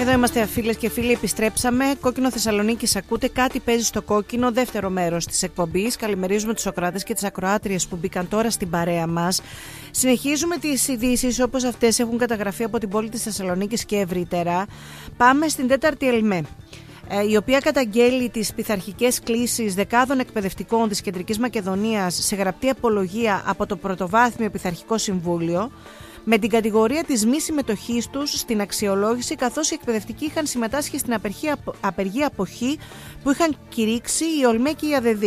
Εδώ είμαστε φίλες και φίλοι, επιστρέψαμε. Κόκκινο Θεσσαλονίκης ακούτε, κάτι παίζει στο κόκκινο, δεύτερο μέρος της εκπομπής. Καλημερίζουμε τους ακροάτες και τις ακροάτριες που μπήκαν τώρα στην παρέα μας. Συνεχίζουμε τις ειδήσεις όπως αυτές έχουν καταγραφεί από την πόλη της Θεσσαλονίκης και ευρύτερα. Πάμε στην τέταρτη ΕΛΜΕ, η οποία καταγγέλει τις πειθαρχικές κλήσεις δεκάδων εκπαιδευτικών της Κεντρικής Μακεδονίας σε γραπτή απολογία από το Πρωτοβάθμιο Πειθαρχικό Συμβούλιο, με την κατηγορία της μη συμμετοχής τους στην αξιολόγηση, καθώς οι εκπαιδευτικοί είχαν συμμετάσχει στην απεργία αποχή που είχαν κηρύξει η ΟΛΜΕ και η ΑΔΔ.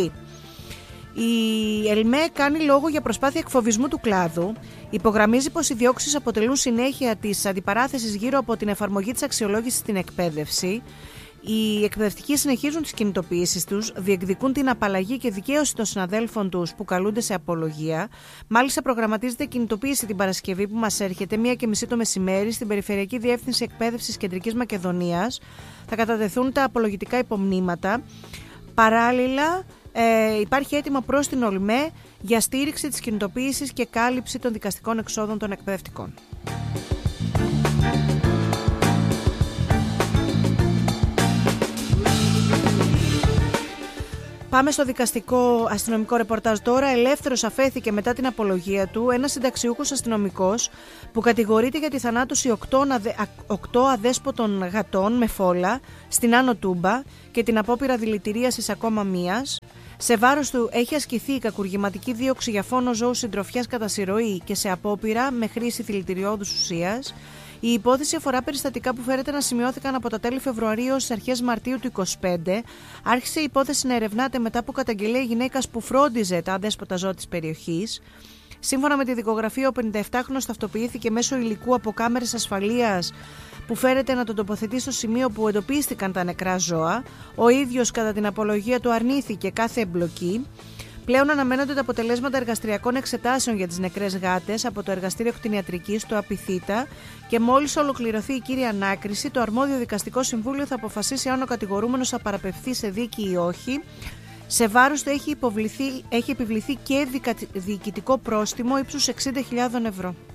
Η ΕΛΜΕ κάνει λόγο για προσπάθεια εκφοβισμού του κλάδου, υπογραμμίζει πως οι διώξεις αποτελούν συνέχεια της αντιπαράθεσης γύρω από την εφαρμογή της αξιολόγησης στην εκπαίδευση. Οι εκπαιδευτικοί συνεχίζουν τις κινητοποιήσεις τους, διεκδικούν την απαλλαγή και δικαίωση των συναδέλφων τους που καλούνται σε απολογία. Μάλιστα, προγραμματίζεται κινητοποίηση την Παρασκευή που μας έρχεται, 1:30 το μεσημέρι, στην Περιφερειακή Διεύθυνση Εκπαίδευσης Κεντρικής Μακεδονίας. Θα κατατεθούν τα απολογητικά υπομνήματα. Παράλληλα, υπάρχει αίτημα προς την ΟΛΜΕ για στήριξη της κινητοποίησης και κάλυψη των δικαστικών εξόδων των εκπαιδευτικών. Πάμε στο δικαστικό αστυνομικό ρεπορτάζ τώρα. Ελεύθερος αφέθηκε μετά την απολογία του ένας συνταξιούχος αστυνομικός που κατηγορείται για τη θανάτωση 8 αδέσποτων γατών με φόλα στην Άνω Τούμπα και την απόπειρα δηλητηρίασης ακόμα μίας. Σε βάρος του έχει ασκηθεί η κακουργηματική δίωξη για φόνο ζώου συντροφιάς κατά συρροή και σε απόπειρα με χρήση δηλητηριώδους ουσίας. Η υπόθεση αφορά περιστατικά που φέρεται να σημειώθηκαν από τα τέλη Φεβρουαρίου στις αρχές Μαρτίου του 2025. Άρχισε η υπόθεση να ερευνάται μετά από καταγγελία γυναίκας που φρόντιζε τα αδέσποτα ζώα της περιοχής. Σύμφωνα με τη δικογραφία, ο 57χρονος ταυτοποιήθηκε μέσω υλικού από κάμερες ασφαλείας που φέρεται να τον τοποθετεί στο σημείο που εντοπίστηκαν τα νεκρά ζώα. Ο ίδιος, κατά την απολογία του, αρνήθηκε κάθε εμπλοκή. Πλέον αναμένονται τα αποτελέσματα εργαστηριακών εξετάσεων για τις νεκρές γάτες από το Εργαστήριο Κτηνιατρικής του Απιθύτα και μόλις ολοκληρωθεί η κύρια ανάκριση, το αρμόδιο δικαστικό συμβούλιο θα αποφασίσει αν ο κατηγορούμενος θα παραπευθεί σε δίκη ή όχι. Σε βάρος του έχει επιβληθεί και διοικητικό πρόστιμο ύψους 60.000 ευρώ.